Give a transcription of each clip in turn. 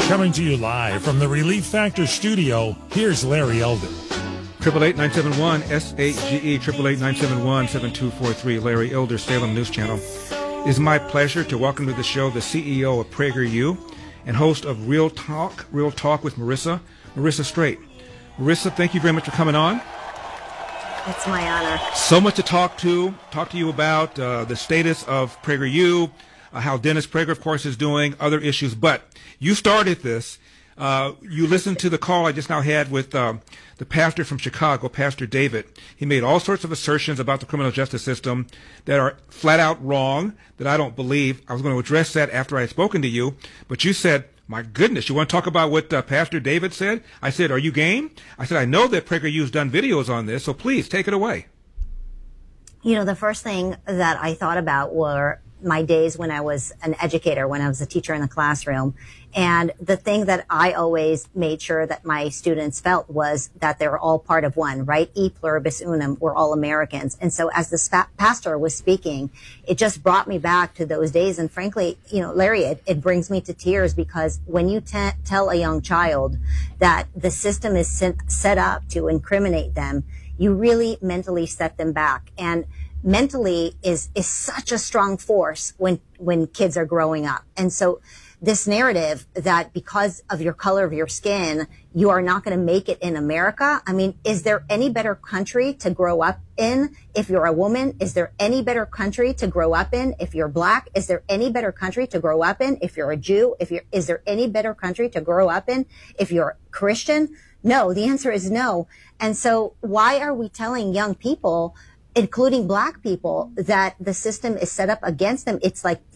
Coming to you live from the Relief Factor studio, here's Larry Elder. 888-971-SAGE, 888-971-7243, Larry Elder, Salem News Channel. It is my pleasure to welcome to the show the CEO of PragerU and host of Real Talk with Marissa Straight. Marissa, thank you very much for coming on. It's my honor. So much to talk to you about, the status of PragerU, how Dennis Prager, of course, is doing, other issues. But you started this. You listened to the call I just now had with the pastor from Chicago, Pastor David. He made all sorts of assertions about the criminal justice system that are flat out wrong, that I don't believe. I was going to address that after I had spoken to you. But you said, my goodness, you want to talk about what Pastor David said? I said, are you game? I said, I know that PragerU's done videos on this, so please take it away. You know, the first thing that I thought about were my days when I was an educator, when I was a teacher in the classroom. And the thing that I always made sure that my students felt was that they were all part of one, right? E pluribus unum, we're all Americans. And so as the pastor was speaking, it just brought me back to those days. And frankly, you know, Larry, it brings me to tears, because when you tell a young child that the system is set up to incriminate them, you really mentally set them back. And mentally is such a strong force when kids are growing up. And so this narrative that because of your color of your skin, you are not going to make it in America. I mean, is there any better country to grow up in if you're a woman? Is there any better country to grow up in if you're black? Is there any better country to grow up in if you're a Jew? Is there any better country to grow up in if you're Christian? No, the answer is no. And so why are we telling young people, including black people, that the system is set up against them? It's like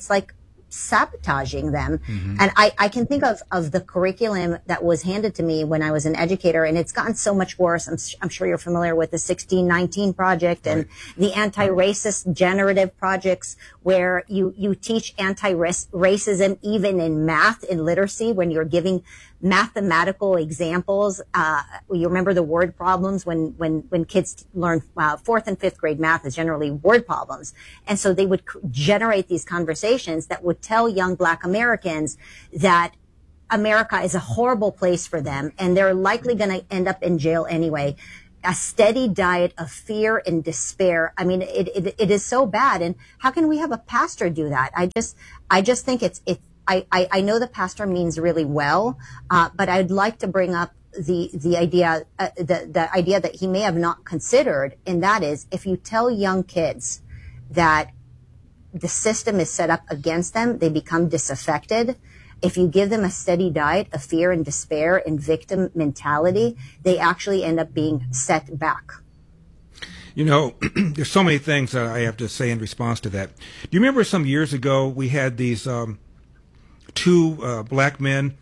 sabotaging them. Mm-hmm. And I can think of the curriculum that was handed to me when I was an educator, and it's gotten so much worse. I'm sure you're familiar with the 1619 project and the anti-racist generative projects, where you teach anti-racism even in math, in literacy, when you're giving mathematical examples. You remember the word problems when kids learn fourth and fifth grade math is generally word problems. And so they would generate these conversations that would tell young black Americans that America is a horrible place for them and they're likely going to end up in jail anyway. A steady diet of fear and despair. I mean, it is so bad. And how can we have a pastor do that? I just think I know the pastor means really well, but I'd like to bring up the idea that he may have not considered, and that is, if you tell young kids that the system is set up against them, they become disaffected. If you give them a steady diet of fear and despair and victim mentality, they actually end up being set back. You know, there's so many things that I have to say in response to that. Do you remember some years ago we had these two black men?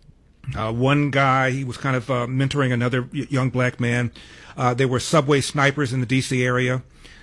One guy, he was kind of mentoring another young black man. They were subway snipers in the D.C. area.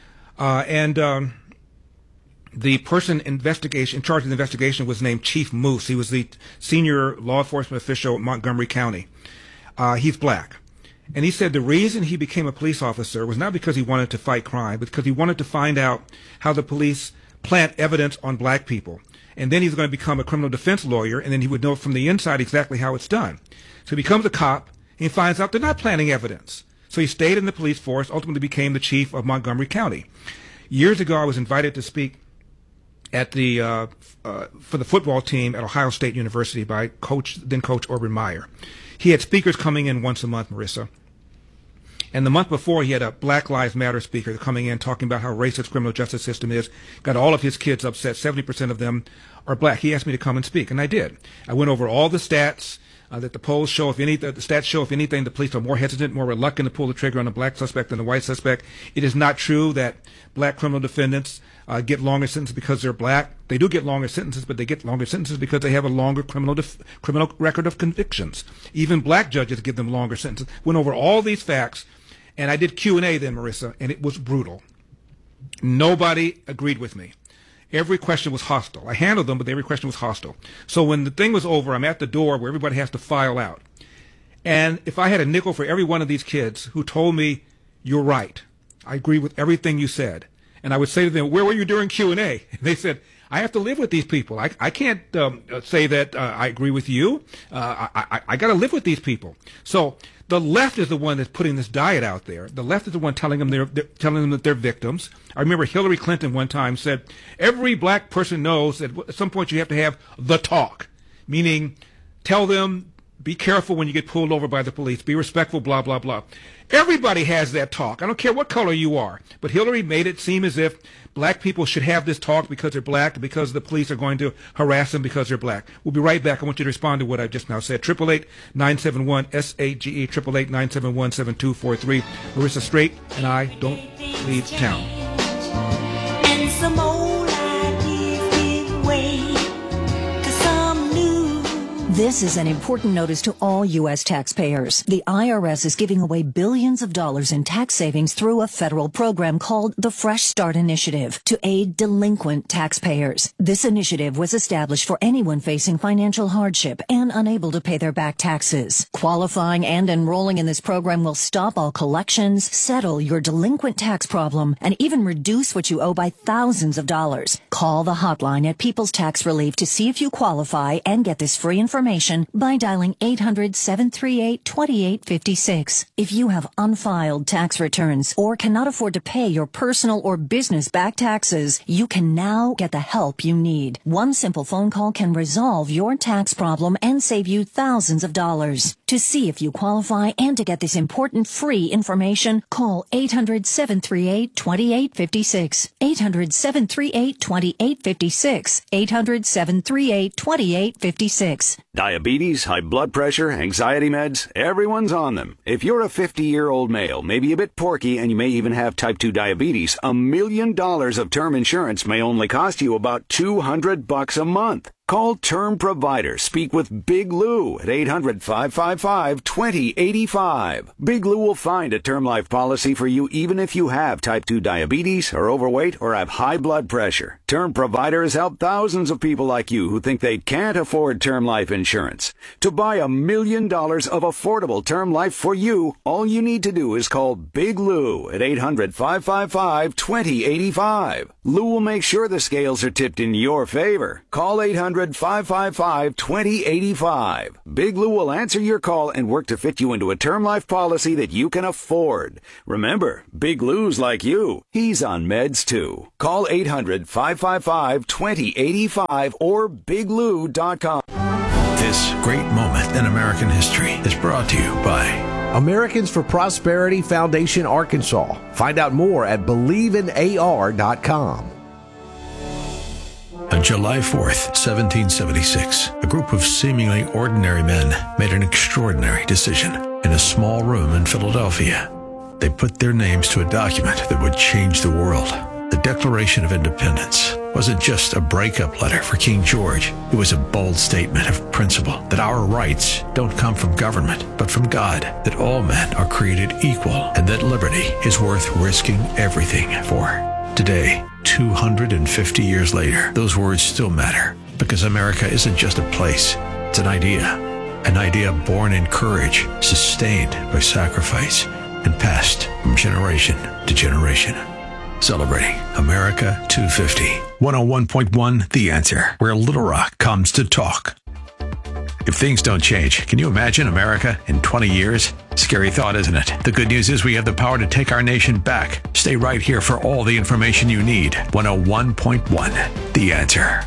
And the person in charge of the investigation was named Chief Moose. He was the senior law enforcement official at Montgomery County. He's black. And he said the reason he became a police officer was not because he wanted to fight crime, but because he wanted to find out how the police plant evidence on black people. And then he's going to become a criminal defense lawyer, and then he would know from the inside exactly how it's done. So he becomes a cop, and he finds out they're not planting evidence. So he stayed in the police force, ultimately became the chief of Montgomery County. Years ago, I was invited to speak at for the football team at Ohio State University by then Coach Urban Meyer. He had speakers coming in once a month, Marissa. And the month before, he had a Black Lives Matter speaker coming in talking about how racist criminal justice system is. Got all of his kids upset. 70% of them are black. He asked me to come and speak, and I did. I went over all the stats that the polls show. The stats show, if anything, the police are more hesitant, more reluctant to pull the trigger on a black suspect than a white suspect. It is not true that black criminal defendants get longer sentences because they're black. They do get longer sentences, but they get longer sentences because they have a longer criminal record of convictions. Even black judges give them longer sentences. Went over all these facts, and I did Q&A then, Marissa, and it was brutal. Nobody agreed with me. Every question was hostile. I handled them, but every question was hostile. So when the thing was over, I'm at the door where everybody has to file out. And if I had a nickel for every one of these kids who told me, you're right, I agree with everything you said, and I would say to them, where were you during Q&A? And they said, I have to live with these people. I can't say that I agree with you. I got to live with these people. So the left is the one that's putting this diet out there. The left is the one telling them telling them that they're victims. I remember Hillary Clinton one time said, every black person knows that at some point you have to have the talk, meaning tell them, be careful when you get pulled over by the police, be respectful, blah, blah, blah. Everybody has that talk. I don't care what color you are. But Hillary made it seem as if black people should have this talk because they're black, because the police are going to harass them because they're black. We'll be right back. I want you to respond to what I just now said. 888-971-SAGE, 888-971-7243. Marissa Straight and I don't leave town. And some old ideas give way to some new. This is an important notice to all U.S. taxpayers. The IRS is giving away billions of dollars in tax savings through a federal program called the Fresh Start Initiative to aid delinquent taxpayers. This initiative was established for anyone facing financial hardship and unable to pay their back taxes. Qualifying and enrolling in this program will stop all collections, settle your delinquent tax problem, and even reduce what you owe by thousands of dollars. Call the hotline at People's Tax Relief to see if you qualify and get this free information by dialing 800-738-2856. If you have unfiled tax returns or cannot afford to pay your personal or business back taxes, you can now get the help you need. One simple phone call can resolve your tax problem and save you thousands of dollars. To see if you qualify and to get this important free information, call 800-738-2856. 800-738-2856. 800-738-2856. Diabetes, high blood pressure, anxiety meds, everyone's on them. If you're a 50-year-old male, maybe a bit porky, and you may even have type 2 diabetes, $1 million of term insurance may only cost you about $200 a month. Call Term Provider. Speak with Big Lou at 800-555-2085. Big Lou will find a term life policy for you even if you have type 2 diabetes, are overweight, or have high blood pressure. Term Provider has helped thousands of people like you who think they can't afford term life insurance. To buy $1 million of affordable term life for you, all you need to do is call Big Lou at 800-555-2085. Lou will make sure the scales are tipped in your favor. Call 800-555-2085. Big Lou will answer your call and work to fit you into a term life policy that you can afford. Remember, Big Lou's like you. He's on meds too. Call 800-555-2085 or biglou.com. This great moment in American history is brought to you by Americans for Prosperity Foundation Arkansas. Find out more at believeInAR.com. On July 4th, 1776, a group of seemingly ordinary men made an extraordinary decision in a small room in Philadelphia. They put their names to a document that would change the world. The Declaration of Independence wasn't just a breakup letter for King George. It was a bold statement of principle that our rights don't come from government, but from God, that all men are created equal, and that liberty is worth risking everything for. Today, 250 years later, those words still matter, because America isn't just a place, it's an idea born in courage, sustained by sacrifice, and passed from generation to generation. Celebrating America 250. 101.1 The Answer, where Little Rock comes to talk. If things don't change, can you imagine America in 20 years? Scary thought, isn't it? The good news is we have the power to take our nation back. Stay right here for all the information you need. 101.1 The Answer.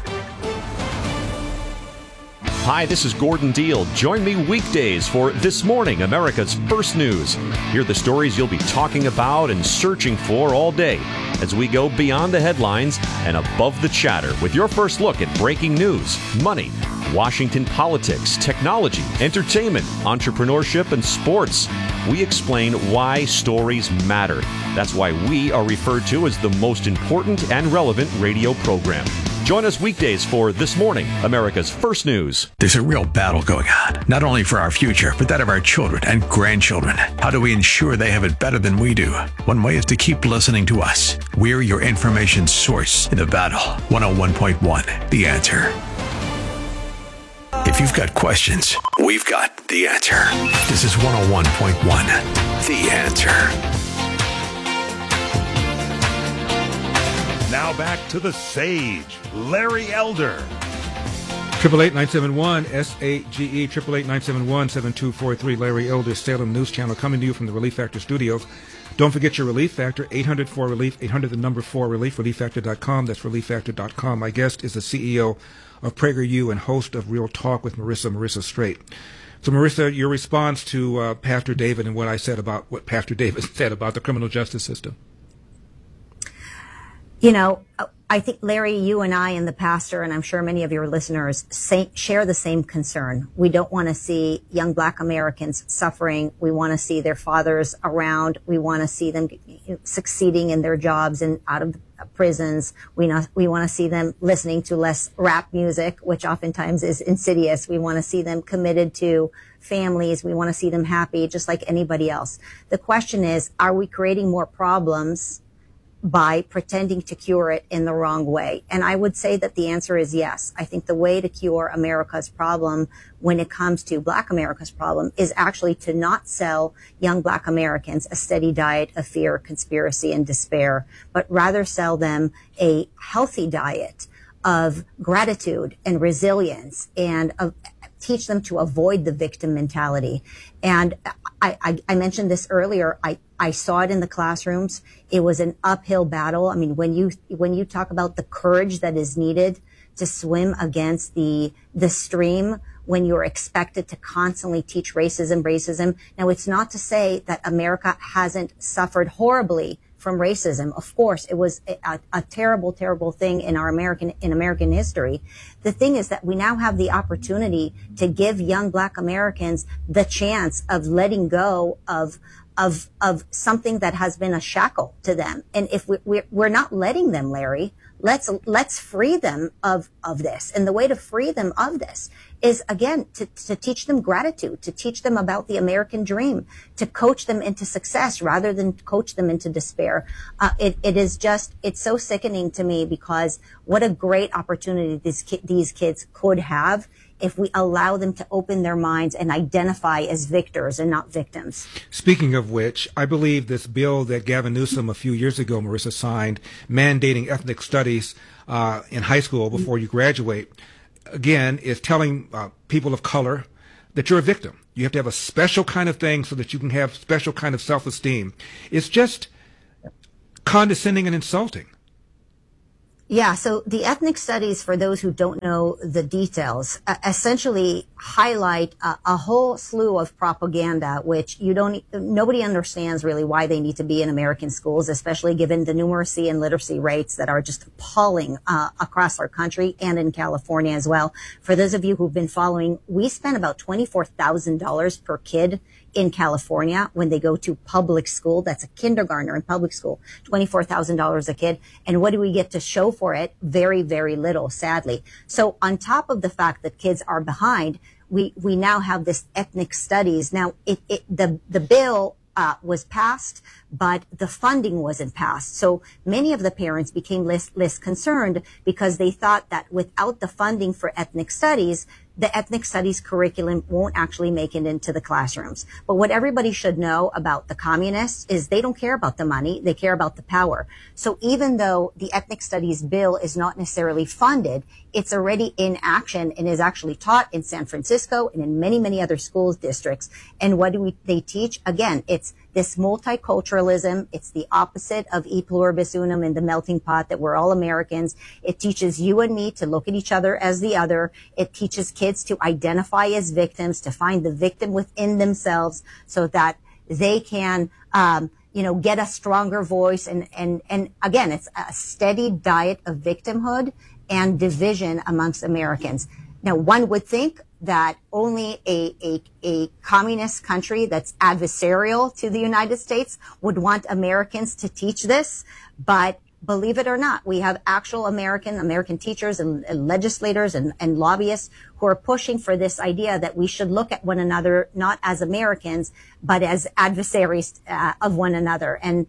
Hi, this is Gordon Deal. Join me weekdays for This Morning, America's First News. Hear the stories you'll be talking about and searching for all day as we go beyond the headlines and above the chatter with your first look at breaking news, money, Washington politics, technology, entertainment, entrepreneurship, and sports. We explain why stories matter. That's why we are referred to as the most important and relevant radio program. Join us weekdays for This Morning, America's First News. There's a real battle going on, not only for our future, but that of our children and grandchildren. How do we ensure they have it better than we do? One way is to keep listening to us. We're your information source in the battle. 101.1 The Answer. If you've got questions, we've got the answer. This is 101.1 The Answer. Now back to the sage, Larry Elder. 888-971-SAGE, 888-971-7243, Larry Elder, Salem News Channel, coming to you from the Relief Factor studios. Don't forget your Relief Factor, 800-4RELIEF, 800-4RELIEF, ReliefFactor.com. That's ReliefFactor.com. My guest is the CEO of PragerU and host of Real Talk with Marissa Straight. So, Marissa, your response to Pastor David and what Pastor David said about the criminal justice system. You know, I think, Larry, you and I and the pastor, and I'm sure many of your listeners, share the same concern. We don't want to see young Black Americans suffering. We want to see their fathers around. We want to see them succeeding in their jobs and out of prisons. We want to see them listening to less rap music, which oftentimes is insidious. We want to see them committed to families. We want to see them happy, just like anybody else. The question is, are we creating more problems by pretending to cure it in the wrong way? And I would say that the answer is yes. I think the way to cure America's problem when it comes to Black America's problem is actually to not sell young Black Americans a steady diet of fear, conspiracy, and despair, but rather sell them a healthy diet of gratitude and resilience and teach them to avoid the victim mentality. And I mentioned this earlier. I saw it in the classrooms. It was an uphill battle. I mean, when you talk about the courage that is needed to swim against the stream, when you're expected to constantly teach racism. Now, it's not to say that America hasn't suffered horribly from racism. Of course, it was a terrible, terrible thing in American history. The thing is that we now have the opportunity to give young Black Americans the chance of letting go of something that has been a shackle to them. And if we're not letting them, Larry, let's free them of this. And the way to free them of this is, again, to teach them gratitude, to teach them about the American dream, to coach them into success rather than coach them into despair. It's so sickening to me, because what a great opportunity these kids could have if we allow them to open their minds and identify as victors and not victims. Speaking of which, I believe this bill that Gavin Newsom a few years ago, Marissa, signed, mandating ethnic studies in high school before you graduate, again, is telling people of color that you're a victim. You have to have a special kind of thing so that you can have special kind of self-esteem. It's just condescending and insulting. Yeah, so the ethnic studies, for those who don't know the details, essentially highlight a whole slew of propaganda, which nobody understands really why they need to be in American schools, especially given the numeracy and literacy rates that are just appalling across our country and in California as well. For those of you who've been following, we spend about $24,000 per kid in California when they go to public school. That's a kindergartner in public school, $24,000 a kid. And what do we get to show for it? Very, very little, sadly. So on top of the fact that kids are behind, we now have this ethnic studies. Now, the bill was passed, but the funding wasn't passed. So many of the parents became less concerned, because they thought that without the funding for ethnic studies, the ethnic studies curriculum won't actually make it into the classrooms. But what everybody should know about the communists is they don't care about the money, they care about the power. So even though the ethnic studies bill is not necessarily funded, it's already in action and is actually taught in San Francisco and in many, many other schools districts. And what do they teach? Again, it's this multiculturalism. It's the opposite of e pluribus unum and the melting pot, that we're all Americans. It teaches you and me to look at each other as the other. It teaches kids to identify as victims, to find the victim within themselves so that they can, get a stronger voice. And again, it's a steady diet of victimhood and division amongst Americans. Now, one would think that only a communist country that's adversarial to the United States would want Americans to teach this. But believe it or not, we have actual American teachers and legislators and lobbyists who are pushing for this idea that we should look at one another not as Americans, but as adversaries of one another. And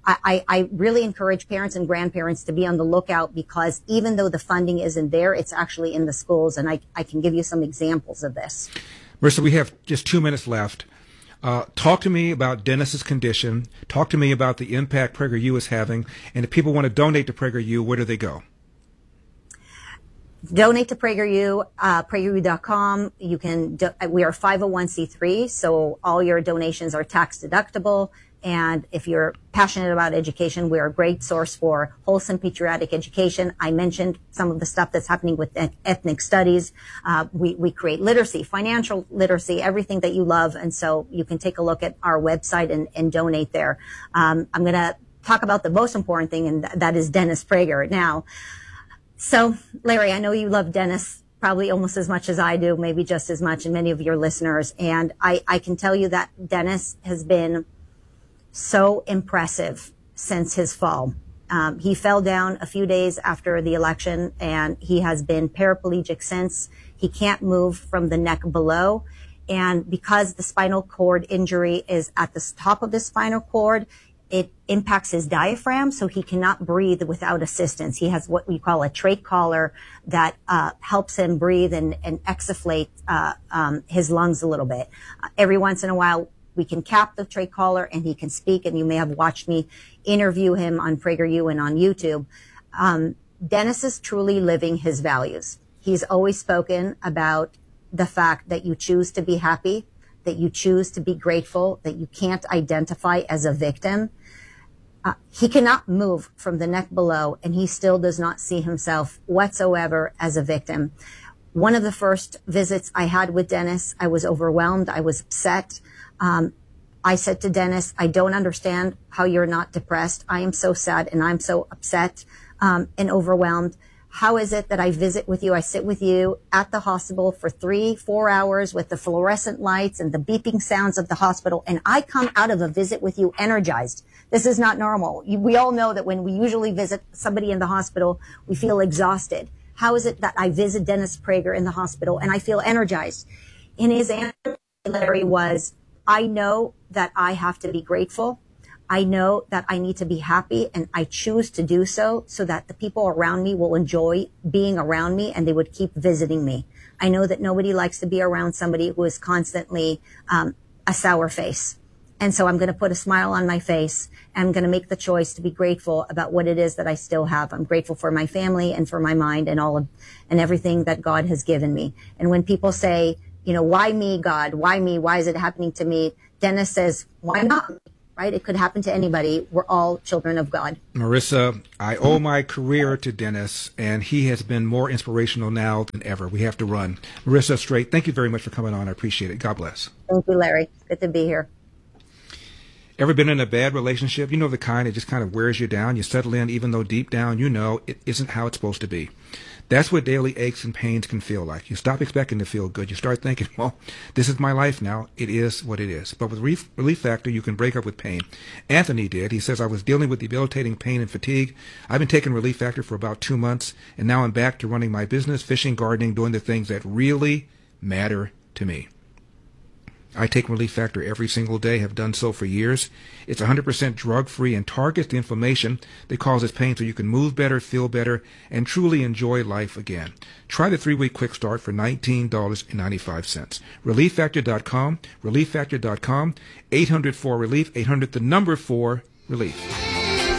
I really encourage parents and grandparents to be on the lookout, because even though the funding isn't there, it's actually in the schools. And I can give you some examples of this. Marissa, we have just 2 minutes left. Talk to me about Dennis's condition. Talk to me about the impact PragerU is having. And if people want to donate to PragerU, where do they go? Donate to PragerU, PragerU.com. You can, we are 501c3, so all your donations are tax deductible. And if you're passionate about education, we are a great source for wholesome patriotic education. I mentioned some of the stuff that's happening with ethnic studies. We create literacy, financial literacy, everything that you love. And so you can take a look at our website and donate there. I'm going to talk about the most important thing, and that is Dennis Prager. Now, so Larry, I know you love Dennis probably almost as much as I do, maybe just as much, and many of your listeners. And I can tell you that Dennis has been so impressive since his fall. He fell down a few days after the election, and he has been paraplegic since. He can't move from the neck below. And because the spinal cord injury is at the top of the spinal cord, it impacts his diaphragm, so he cannot breathe without assistance. He has what we call a trach collar that helps him breathe and exfoliate his lungs a little bit. Every once in a while, we can cap the trach collar and he can speak, and you may have watched me interview him on PragerU and on YouTube. Dennis is truly living his values. He's always spoken about the fact that you choose to be happy, that you choose to be grateful, that you can't identify as a victim. He cannot move from the neck below, and he still does not see himself whatsoever as a victim. One of the first visits I had with Dennis, I was overwhelmed. I was upset. I said to Dennis, I don't understand how you're not depressed. I am so sad and I'm so upset and overwhelmed. How is it that I visit with you? I sit with you at the hospital for 3-4 hours with the fluorescent lights and the beeping sounds of the hospital, and I come out of a visit with you energized. This is not normal. We all know that when we usually visit somebody in the hospital, we feel exhausted. How is it that I visit Dennis Prager in the hospital and I feel energized? And his answer, Larry, was, I know that I have to be grateful. I know that I need to be happy, and I choose to do so that the people around me will enjoy being around me and they would keep visiting me. I know that nobody likes to be around somebody who is constantly a sour face. And so I'm going to put a smile on my face, and I'm going to make the choice to be grateful about what it is that I still have. I'm grateful for my family and for my mind and and everything that God has given me. And when people say, you know, why me, God? Why me? Why is it happening to me? Dennis says, why not? Right? It could happen to anybody. We're all children of God. Marissa, I owe my career to Dennis, and he has been more inspirational now than ever. We have to run. Marissa Straight, thank you very much for coming on. I appreciate it. God bless. Thank you, Larry. Good to be here. Ever been in a bad relationship? You know, the kind that just kind of wears you down. You settle in even though deep down you know it isn't how it's supposed to be. That's what daily aches and pains can feel like. You stop expecting to feel good. You start thinking, well, this is my life now. It is what it is. But with Relief Factor, you can break up with pain. Anthony did. He says, I was dealing with debilitating pain and fatigue. I've been taking Relief Factor for about 2 months, and now I'm back to running my business, fishing, gardening, doing the things that really matter to me. I take Relief Factor every single day, have done so for years. It's 100% drug-free and targets the inflammation that causes pain so you can move better, feel better, and truly enjoy life again. Try the 3-week quick start for $19.95. ReliefFactor.com, ReliefFactor.com, 800-4-RELIEF, 800-4-RELIEF.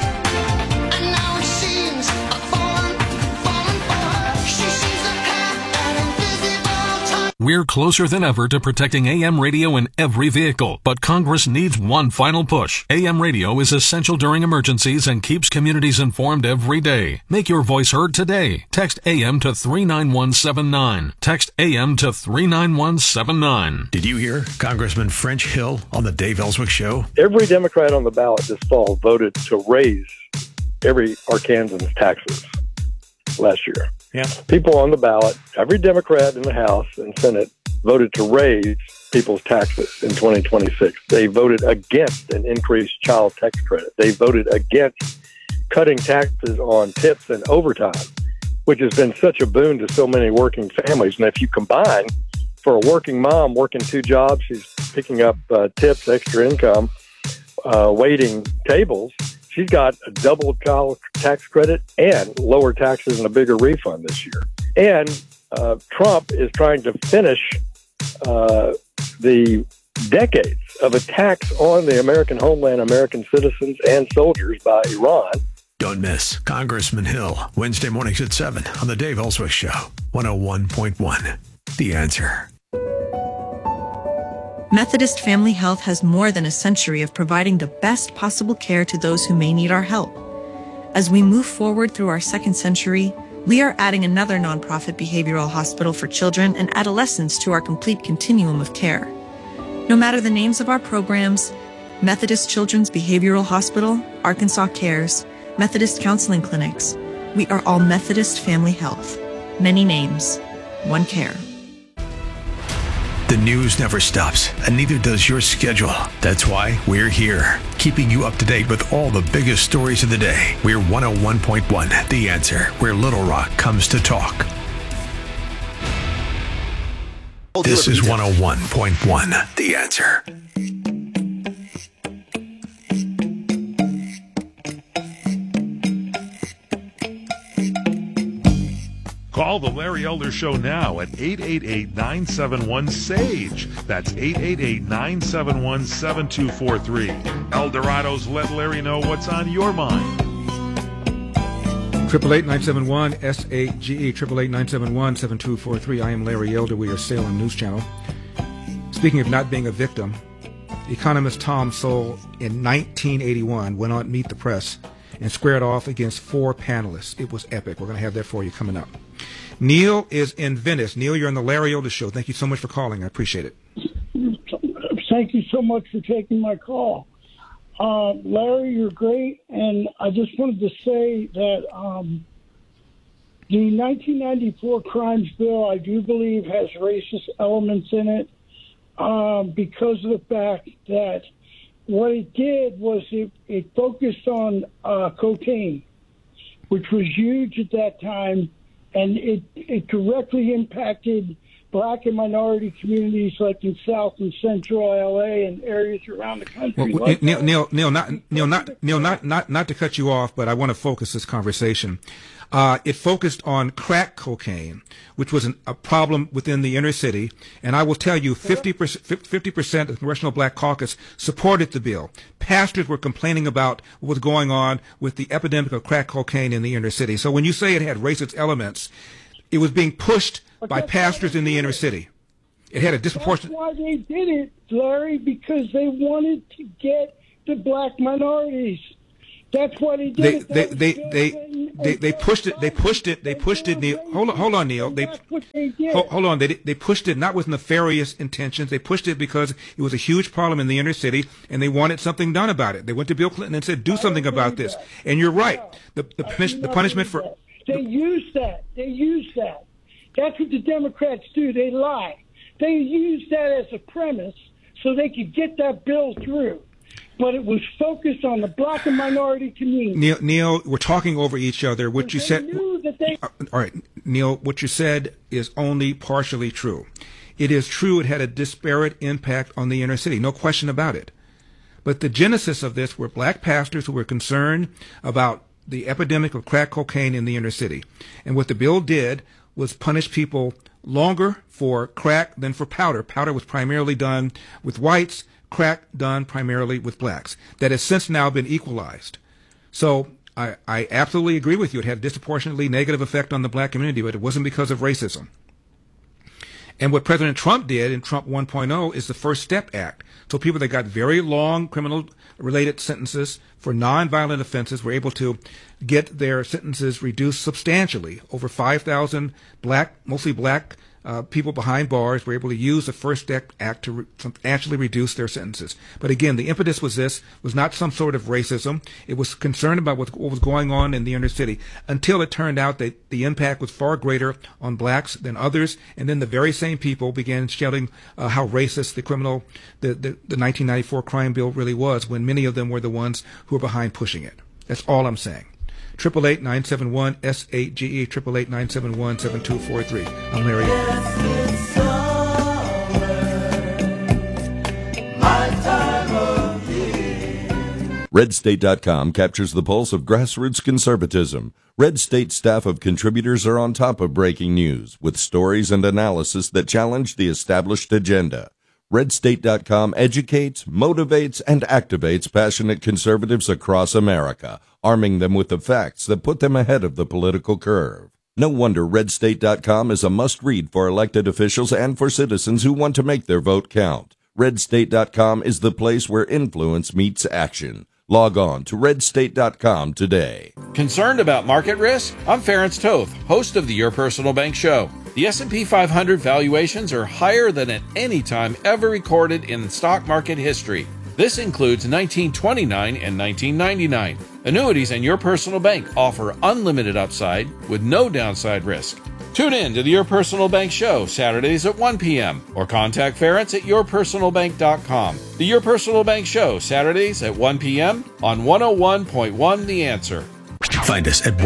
We're closer than ever to protecting AM radio in every vehicle, but Congress needs one final push. AM radio is essential during emergencies and keeps communities informed every day. Make your voice heard today. Text AM to 39179. Text AM to 39179. Did you hear Congressman French Hill on the Dave Ellswick Show? Every Democrat on the ballot this fall voted to raise every Arkansan's taxes last year. Yeah. People on the ballot, every Democrat in the House and Senate voted to raise people's taxes in 2026. They voted against an increased child tax credit. They voted against cutting taxes on tips and overtime, which has been such a boon to so many working families. And if you combine, for a working mom working 2 jobs, she's picking up tips, extra income, waiting tables, she's got a double child tax credit and lower taxes and a bigger refund this year. And Trump is trying to finish the decades of attacks on the American homeland, American citizens, and soldiers by Iran. Don't miss Congressman Hill, Wednesday mornings at 7 on The Dave Ellsworth Show, 101.1. The Answer. Methodist Family Health has more than a century of providing the best possible care to those who may need our help. As we move forward through our second century, we are adding another nonprofit behavioral hospital for children and adolescents to our complete continuum of care. No matter the names of our programs, Methodist Children's Behavioral Hospital, Arkansas Cares, Methodist Counseling Clinics, we are all Methodist Family Health. Many names, one care. The news never stops, and neither does your schedule. That's why we're here, keeping you up to date with all the biggest stories of the day. We're 101.1 The Answer, where Little Rock comes to talk. This is 101.1 The Answer. Call the Larry Elder Show now at 888-971-SAGE. That's 888-971-7243. Eldorado's Let Larry Know What's on Your Mind. 888-971-SAGE, 888-971-7243. I am Larry Elder. We are Salem News Channel. Speaking of not being a victim, economist Tom Sowell in 1981 went on Meet the Press and squared off against 4 panelists. It was epic. We're going to have that for you coming up. Neil is in Venice. Neil, you're on the Larry Elder Show. Thank you so much for calling. I appreciate it. Thank you so much for taking my call. Larry, you're great. And I just wanted to say that the 1994 Crimes Bill, I do believe, has racist elements in it because of the fact that what it did was it focused on cocaine, which was huge at that time. And it directly impacted black and minority communities like in South and Central LA and areas around the country. Well, Neil, not to cut you off, but I want to focus this conversation. It focused on crack cocaine, which was a problem within the inner city. And I will tell you, 50% of the Congressional Black Caucus supported the bill. Pastors were complaining about what was going on with the epidemic of crack cocaine in the inner city. So when you say it had racist elements, it was being pushed by pastors in the inner city. It had a disproportionate... That's why they did it, Larry, because they wanted to get the black minorities. That's why they did it. They pushed it. They pushed it. Neil, hold on, Neil. Hold on. They pushed it not with nefarious intentions. They pushed it because it was a huge problem in the inner city, and they wanted something done about it. They went to Bill Clinton and said, "Do something about this." And you're right. The punishment for they use that. That's what the Democrats do. They lie. They use that as a premise so they could get that bill through. But it was focused on the black and minority community. Neil, we're talking over each other. What you said. All right, Neil, what you said is only partially true. It is true it had a disparate impact on the inner city, no question about it. But the genesis of this were black pastors who were concerned about the epidemic of crack cocaine in the inner city. And what the bill did was punish people longer for crack than for powder. Powder was primarily done with whites, crack done primarily with blacks. That has since now been equalized. So I absolutely agree with you. It had a disproportionately negative effect on the black community, but it wasn't because of racism. And what President Trump did in Trump 1.0 is the First Step Act. So people that got very long criminal-related sentences for nonviolent offenses were able to get their sentences reduced substantially. Over 5,000 mostly black people behind bars were able to use the First Step Act to actually reduce their sentences. But again, the impetus was not some sort of racism. It was concerned about what was going on in the inner city until it turned out that the impact was far greater on blacks than others. And then the very same people began shouting how racist the 1994 crime bill really was, when many of them were the ones who were behind pushing it. That's all I'm saying. 888-971-SAGE, 888-971-7243. I'm Larry. RedState.com captures the pulse of grassroots conservatism. Red State staff of contributors are on top of breaking news with stories and analysis that challenge the established agenda. RedState.com educates, motivates, and activates passionate conservatives across America, arming them with the facts that put them ahead of the political curve. No wonder RedState.com is a must-read for elected officials and for citizens who want to make their vote count. RedState.com is the place where influence meets action. Log on to RedState.com today. Concerned about market risk? I'm Ferenc Toth, host of the Your Personal Bank Show. The S&P 500 valuations are higher than at any time ever recorded in stock market history. This includes 1929 and 1999. Annuities and Your Personal Bank offer unlimited upside with no downside risk. Tune in to the Your Personal Bank Show Saturdays at 1 p.m. or contact Ferenc at yourpersonalbank.com. The Your Personal Bank Show Saturdays at 1 p.m. on 101.1 The Answer. Find us at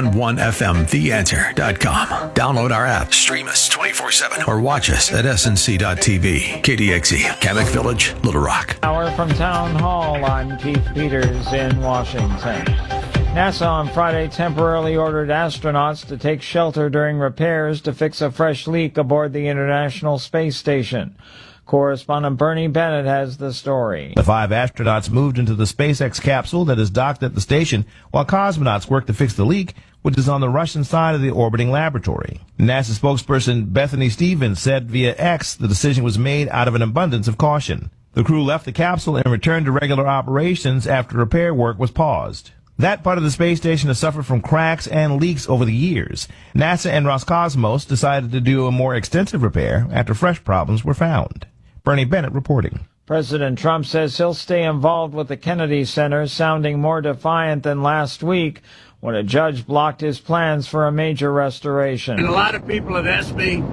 1011fmtheanswer.com. Download our app, stream us 24/7, or watch us at snc.tv. KDXE, Kamek Village, Little Rock. Hour from Town Hall, I'm Keith Peters in Washington. NASA on Friday temporarily ordered astronauts to take shelter during repairs to fix a fresh leak aboard the International Space Station. Correspondent Bernie Bennett has the story. The 5 astronauts moved into the SpaceX capsule that is docked at the station while cosmonauts work to fix the leak, which is on the Russian side of the orbiting laboratory. NASA spokesperson Bethany Stevens said via X the decision was made out of an abundance of caution. The crew left the capsule and returned to regular operations after repair work was paused. That part of the space station has suffered from cracks and leaks over the years. NASA and Roscosmos decided to do a more extensive repair after fresh problems were found. Bernie Bennett reporting. President Trump says he'll stay involved with the Kennedy Center, sounding more defiant than last week when a judge blocked his plans for a major restoration. And a lot of people have asked me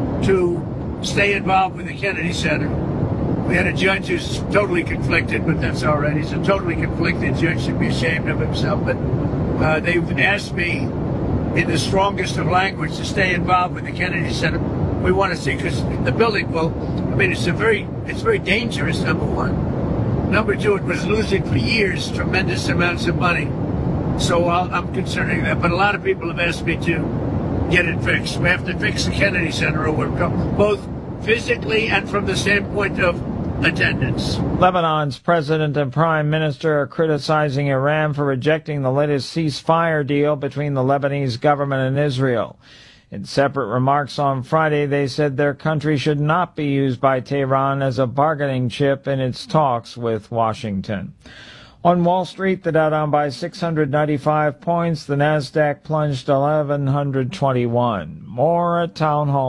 to stay involved with the Kennedy Center. We had a judge who's totally conflicted, but that's all right. He's a totally conflicted judge, should be ashamed of himself. But they've asked me in the strongest of language to stay involved with the Kennedy Center. We want to see, because the building, well, I mean, it's very dangerous, number one. Number two, it was losing for years tremendous amounts of money. So I'm concerning that. But a lot of people have asked me to get it fixed. We have to fix the Kennedy Center, or we're both physically and from the standpoint of attendance. Lebanon's president and prime minister are criticizing Iran for rejecting the latest ceasefire deal between the Lebanese government and Israel. In separate remarks on Friday, they said their country should not be used by Tehran as a bargaining chip in its talks with Washington. On Wall Street, the Dow down by 695 points. The Nasdaq plunged 1,121. More at Town Hall.